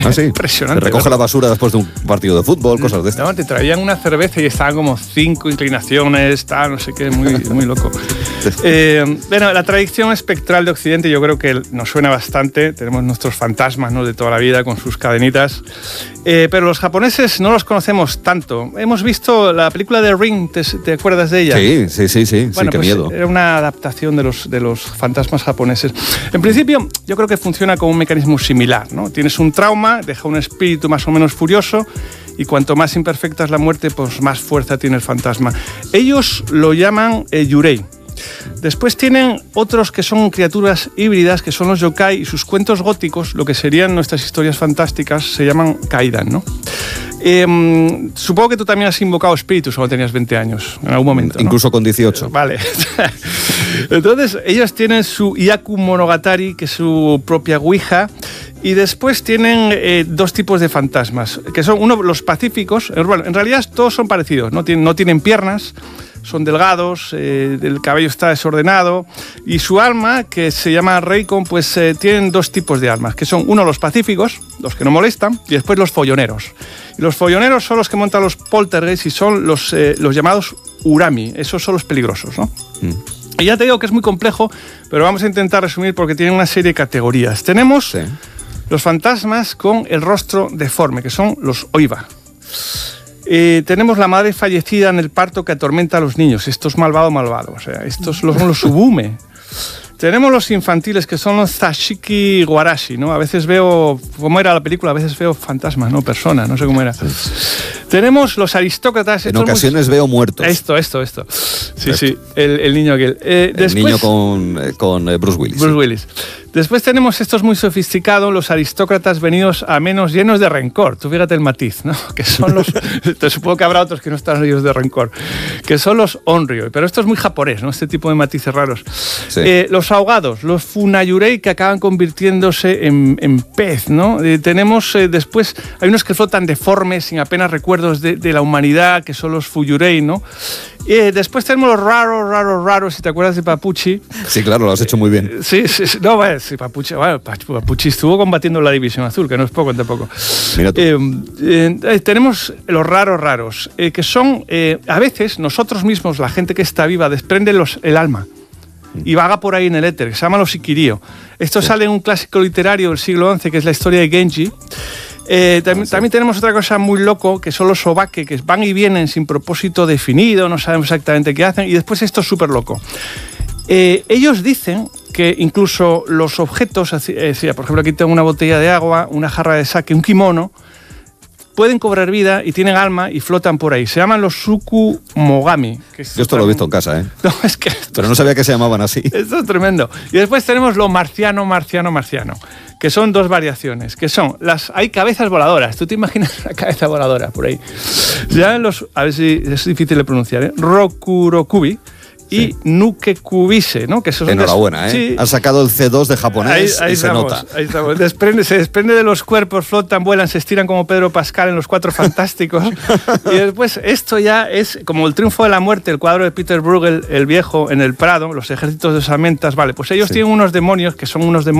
Ah, sí. Impresionante. Te recoge la basura después de un partido de fútbol, cosas de estas. No, te traían una cerveza y estaban como 5 inclinaciones, tal, no sé qué, muy loco. Bueno, la tradición espectral de Occidente yo creo que nos suena bastante. Tenemos nuestros fantasmas, ¿no?, de toda la vida con sus cadenitas. Pero los japoneses no los conocemos tanto. Hemos visto la película de Ring, ¿te acuerdas de ella? Sí, Bueno, qué pues miedo. era una adaptación de los fantasmas japoneses. En principio, yo creo que funciona como un mecanismo similar, ¿no? Tienes un trauma, deja un espíritu más o menos furioso, y cuanto más imperfecta es la muerte, pues más fuerza tiene el fantasma. Ellos lo llaman yurei. Después tienen otros que son criaturas híbridas, que son los yokai, y sus cuentos góticos, lo que serían nuestras historias fantásticas, se llaman kaidan, ¿no? Supongo que tú también has invocado espíritus cuando tenías 20 años, en algún momento, ¿no? Incluso con 18. Vale. Entonces, ellos tienen su Iyaku Monogatari, que es su propia Ouija, y después tienen dos tipos de fantasmas, que son los pacíficos. Bueno, en realidad todos son parecidos, no tienen piernas, son delgados, el cabello está desordenado, y su alma, que se llama Reikon, pues tienen dos tipos de almas, que son los pacíficos, los que no molestan, y después los folloneros. Y los folloneros son los que montan los poltergeists y son los llamados urami. Esos son los peligrosos, ¿no? Y ya te digo que es muy complejo, pero vamos a intentar resumir porque tienen una serie de categorías. Tenemos los fantasmas con el rostro deforme, que son los oiba. Tenemos la madre fallecida en el parto que atormenta a los niños. Esto es malvado. O sea, estos son los subume. Tenemos los infantiles, que son los Zashiki Warashi, ¿no? A veces veo, ¿cómo era la película? A veces veo fantasmas, no personas, no sé cómo era. Tenemos los aristócratas. En ocasiones veo muertos. Esto. Sí, el niño aquel. El niño con Bruce Willis. Bruce Willis. Después tenemos estos muy sofisticados, los aristócratas venidos a menos llenos de rencor. Tú fíjate el matiz, ¿no? Que son los... Te supongo que habrá otros que no están llenos de rencor. Que son los onryo. Pero esto es muy japonés, ¿no? Este tipo de matices raros. Sí. Los ahogados, los funayurei, que acaban convirtiéndose en pez, ¿no? Tenemos después... Hay unos que flotan deformes, sin apenas recuerdos de la humanidad, que son los fuyurei, ¿no? Después tenemos los raros, si te acuerdas de Papuchi. Sí, claro, lo has hecho muy bien. Sí. No, sí, Papuchi estuvo combatiendo la División Azul, que no es poco tampoco. Mira tú. Tenemos los raros, que son, a veces, nosotros mismos, la gente que está viva, desprende el alma y vaga por ahí en el éter, que se llama los Sikirio. Esto sale en un clásico literario del siglo XI, que es la historia de Genji. También tenemos otra cosa muy loco, que son los obake, que van y vienen sin propósito definido, no sabemos exactamente qué hacen, y después esto es súper loco. Ellos dicen que incluso los objetos, por ejemplo, aquí tengo una botella de agua, una jarra de sake, un kimono, pueden cobrar vida y tienen alma y flotan por ahí. Se llaman los Sukumogami. Yo esto lo he visto en casa, ¿eh? No, es que pero no sabía que se llamaban así. Esto es tremendo. Y después tenemos lo marciano, que son dos variaciones, que son hay cabezas voladoras. ¿Tú te imaginas una cabeza voladora por ahí? Ya a ver si es difícil de pronunciar, ¿eh? Rokurokubi y Nukekubise, ¿no? Que enhorabuena, ¿eh? Sí. Has sacado el C2 de japonés ahí se nota. Ahí estamos. Se desprende de los cuerpos, flotan, vuelan, se estiran como Pedro Pascal en Los Cuatro Fantásticos. Y después esto ya es como el triunfo de la muerte, el cuadro de Peter Bruegel, el viejo, en el Prado, los ejércitos de osamentas. Vale, pues ellos tienen unos demonios, que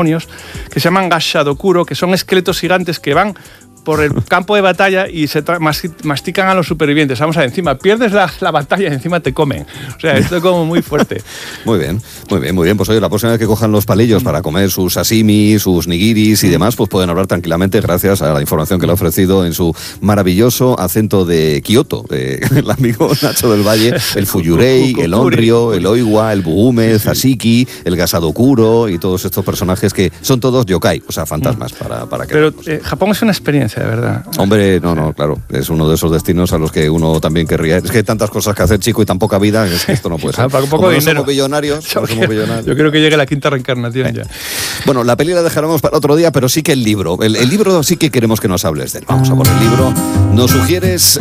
se llaman Gashadokuro, que son esqueletos gigantes que van por el campo de batalla y se mastican a los supervivientes. Vamos a ver, encima pierdes la batalla y encima te comen. O sea, esto es como muy fuerte. Muy bien. Pues oye, la próxima vez que cojan los palillos para comer sus sashimi, sus nigiris y demás, pues pueden hablar tranquilamente gracias a la información que le ha ofrecido en su maravilloso acento de Kioto, el amigo Nacho del Valle, el fuyurei, el onryo, el oiwa, el bugume, el zashiki, el gasadokuro y todos estos personajes que son todos yokai, o sea, fantasmas para que... Pero Japón es una experiencia, de verdad. Hombre, no, claro. Es uno de esos destinos a los que uno también querría. Es que hay tantas cosas que hacer, chico, y tan poca vida, es que esto no puede ser. Para un poco de dinero. Somos millonarios. Yo creo que llegue la quinta reencarnación ya. Bueno, la peli la dejaremos para otro día, pero sí que el libro. El libro sí que queremos que nos hables de él. Vamos a por el libro. Nos sugieres...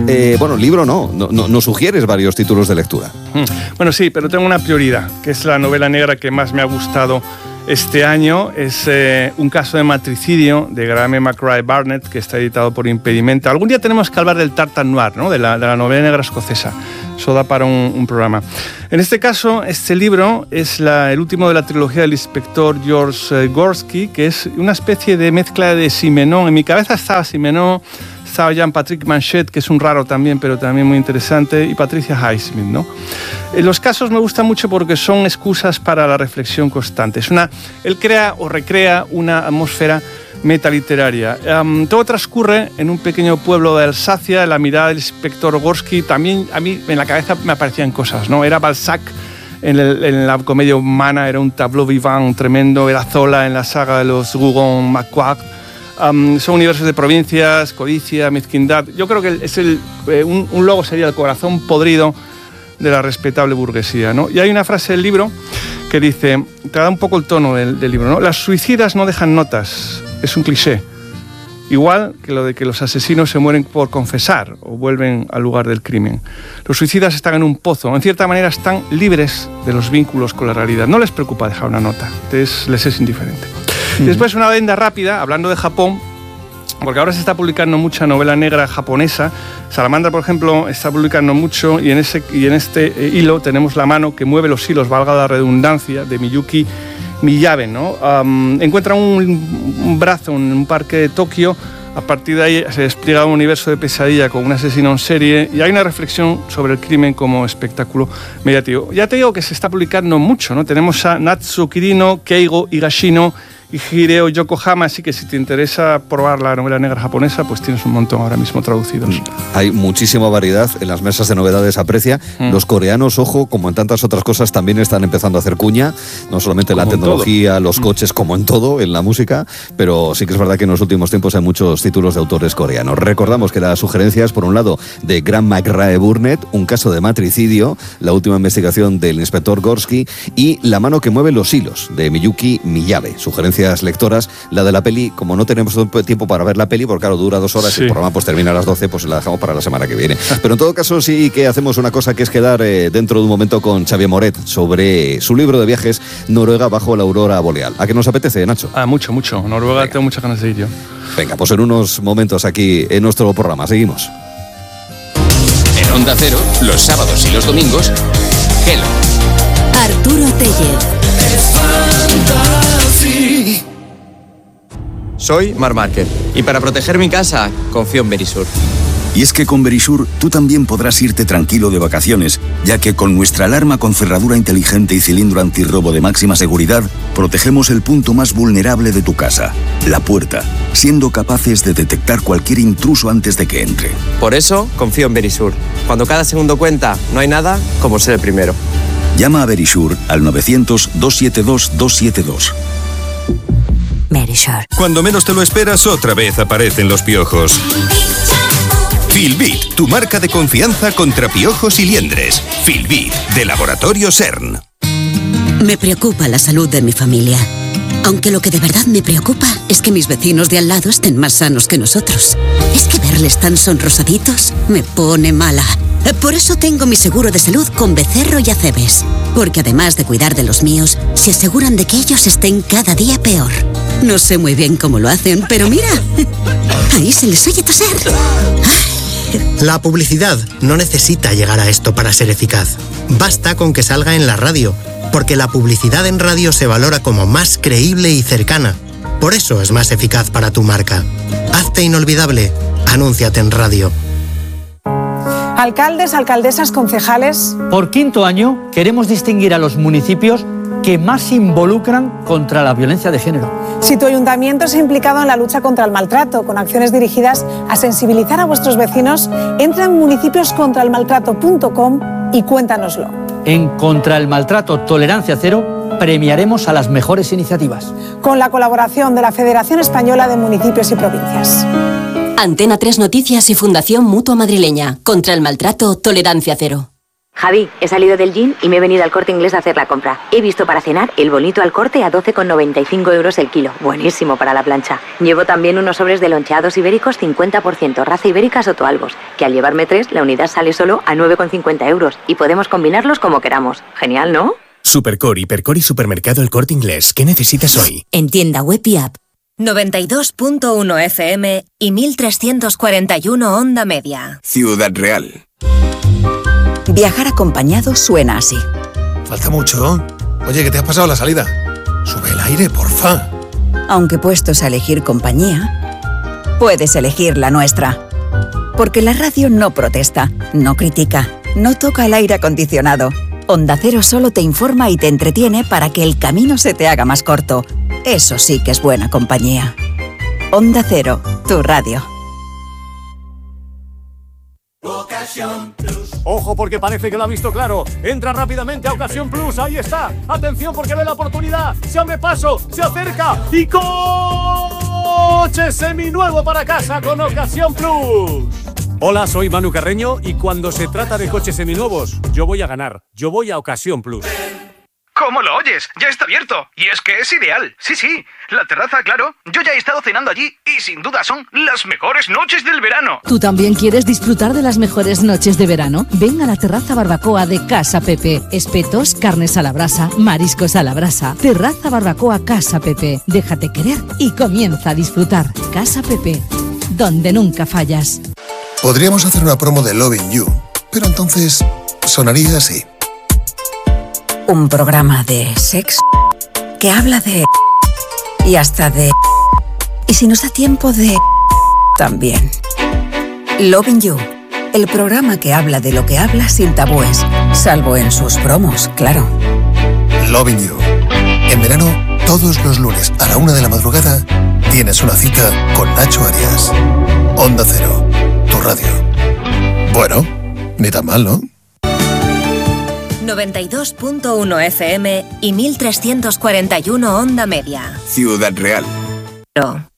nos sugieres varios títulos de lectura. Bueno, sí, pero tengo una prioridad, que es la novela negra que más me ha gustado este año es Un caso de matricidio de Graham McRae Barnett, que está editado por Impedimenta. Algún día tenemos que hablar del Tartan Noir, ¿no? de la novela negra escocesa. Eso da para un programa. En este caso, este libro es el último de la trilogía del inspector George Gorski, que es una especie de mezcla de Simenon. En mi cabeza estaba Simenon, estaba Jean-Patrick Manchet, que es un raro también, pero también muy interesante, y Patricia Highsmith, ¿no? Los casos me gustan mucho porque son excusas para la reflexión constante. Él crea o recrea una atmósfera metaliteraria. Todo transcurre en un pequeño pueblo de Alsacia. La mirada del inspector Gorski, también a mí en la cabeza me aparecían cosas, ¿no? Era Balzac en la comedia humana, era un tableau vivant tremendo, era Zola en la saga de los Rougon-Macquart. Son universos de provincias, codicia, mezquindad. Yo creo que es un logo sería el corazón podrido de la respetable burguesía, ¿no? Y hay una frase del libro que dice, te da un poco el tono del libro, ¿no? Las suicidas no dejan notas, es un cliché. Igual que lo de que los asesinos se mueren por confesar o vuelven al lugar del crimen. Los suicidas están en un pozo, en cierta manera están libres de los vínculos con la realidad. No les preocupa dejar una nota, les es indiferente. Y después una venda rápida, hablando de Japón, porque ahora se está publicando mucha novela negra japonesa. Salamandra, por ejemplo, está publicando mucho, y en este hilo tenemos La mano que mueve los hilos, valga la redundancia, de Miyuki Miyabe, ¿no? Encuentran un brazo en un parque de Tokio. A partir de ahí se despliega un universo de pesadilla con un asesino en serie, y hay una reflexión sobre el crimen como espectáculo mediático. Ya te digo que se está publicando mucho, ¿no? Tenemos a Natsuo Kirino, Keigo Higashino y Hideo Yokohama, así que si te interesa probar la novela negra japonesa, pues tienes un montón ahora mismo traducidos. Hay muchísima variedad en las mesas de novedades Aprecia. Los coreanos, ojo, como en tantas otras cosas, también están empezando a hacer cuña, no solamente en la tecnología, los coches, como en todo, en la música, pero sí que es verdad que en los últimos tiempos hay muchos títulos de autores coreanos. Recordamos que las sugerencias, por un lado, de Graham McRae Barnett, Un caso de matricidio, la última investigación del inspector Gorski, y La mano que mueve los hilos, de Miyuki Miyabe. Sugerencias lectoras. La de la peli, como no tenemos tiempo para ver la peli, porque claro, dura 2 horas, sí. Y el programa pues termina a las 12, pues la dejamos para la semana que viene. Pero en todo caso sí que hacemos una cosa, que es quedar dentro de un momento con Xavier Moret sobre su libro de viajes, Noruega bajo la aurora boreal. ¿A qué nos apetece, Nacho? Mucho. Noruega. Venga. Tengo muchas ganas de ir yo. Venga, pues en unos momentos aquí en nuestro programa. Seguimos. En Onda Cero, los sábados y los domingos, Hello. Arturo Tellez. Soy Marc Márquez y para proteger mi casa confío en Verisur. Y es que con Verisur tú también podrás irte tranquilo de vacaciones, ya que con nuestra alarma con cerradura inteligente y cilindro antirrobo de máxima seguridad, protegemos el punto más vulnerable de tu casa, la puerta, siendo capaces de detectar cualquier intruso antes de que entre. Por eso confío en Verisur. Cuando cada segundo cuenta, no hay nada como ser el primero. Llama a Verisur al 900-272-272. Verisur. Cuando menos te lo esperas, otra vez aparecen los piojos. Filbit, tu marca de confianza contra piojos y liendres. Filbit, de Laboratorio CERN. Me preocupa la salud de mi familia. Aunque lo que de verdad me preocupa es que mis vecinos de al lado estén más sanos que nosotros. Es que verles tan sonrosaditos me pone mala. Por eso tengo mi seguro de salud con Becerro y Acebes. Porque además de cuidar de los míos, se aseguran de que ellos estén cada día peor. No sé muy bien cómo lo hacen, pero mira, ahí se les oye toser. La publicidad no necesita llegar a esto para ser eficaz. Basta con que salga en la radio, porque la publicidad en radio se valora como más creíble y cercana. Por eso es más eficaz para tu marca. Hazte inolvidable. Anúnciate en radio. Alcaldes, alcaldesas, concejales. Por 5º año queremos distinguir a los municipios que más se involucran contra la violencia de género. Si tu ayuntamiento se ha implicado en la lucha contra el maltrato, con acciones dirigidas a sensibilizar a vuestros vecinos, entra en municipioscontraelmaltrato.com y cuéntanoslo. En Contra el Maltrato Tolerancia Cero premiaremos a las mejores iniciativas. Con la colaboración de la Federación Española de Municipios y Provincias. Antena 3 Noticias y Fundación Mutua Madrileña. Contra el maltrato, tolerancia cero. Javi, he salido del gym y me he venido al Corte Inglés a hacer la compra. He visto para cenar el bonito al corte a 12,95 euros el kilo. Buenísimo para la plancha. Llevo también unos sobres de loncheados ibéricos 50%, raza ibérica Sotoalbos, que al llevarme 3, la unidad sale solo a 9,50 euros y podemos combinarlos como queramos. Genial, ¿no? Supercore, Hipercore y Supermercado El Corte Inglés. ¿Qué necesitas hoy? En tienda web y app. 92.1 FM y 1341 onda media. Ciudad Real. Viajar acompañado suena así. Falta mucho. Oye, que te has pasado la salida. Sube el aire, porfa. Aunque puestos a elegir compañía, puedes elegir la nuestra. Porque la radio no protesta, no critica, no toca el aire acondicionado. Onda Cero solo te informa y te entretiene para que el camino se te haga más corto. Eso sí que es buena compañía. Onda Cero, tu radio. Ojo, porque parece que lo ha visto claro. Entra rápidamente a Ocasión Plus. Ahí está. Atención, porque ve la oportunidad. Se abre paso, se acerca y coche seminuevo para casa con Ocasión Plus. Hola, soy Manu Carreño y cuando se trata de coches seminuevos, yo voy a ganar. Yo voy a Ocasión Plus. ¿Cómo lo oyes? Ya está abierto. Y es que es ideal. Sí, la terraza, claro. Yo ya he estado cenando allí y sin duda son las mejores noches del verano. ¿Tú también quieres disfrutar de las mejores noches de verano? Ven a la terraza barbacoa de Casa Pepe. Espetos, carnes a la brasa, mariscos a la brasa. Terraza barbacoa Casa Pepe. Déjate querer y comienza a disfrutar. Casa Pepe, donde nunca fallas. Podríamos hacer una promo de Loving You, pero entonces sonaría así. Un programa de sexo que habla de... y hasta de... y si nos da tiempo de... también. Loving You, el programa que habla de lo que habla sin tabúes, salvo en sus promos, claro. Loving You. En verano, todos los lunes a la 1 de la madrugada, tienes una cita con Nacho Arias. Onda Cero, tu radio. Bueno, ni tan mal, ¿no? 92.1 FM y 1341 onda media. Ciudad Real.